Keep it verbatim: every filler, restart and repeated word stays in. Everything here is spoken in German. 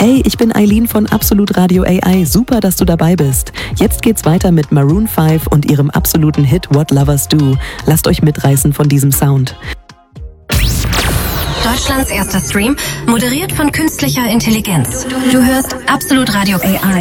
Hey, ich bin Eileen von Absolut Radio A I. Super, dass du dabei bist. Jetzt geht's weiter mit Maroon fünf und ihrem absoluten Hit What Lovers Do. Lasst euch mitreißen von diesem Sound. Deutschlands erster Stream, moderiert von künstlicher Intelligenz. Du hörst Absolut Radio A I.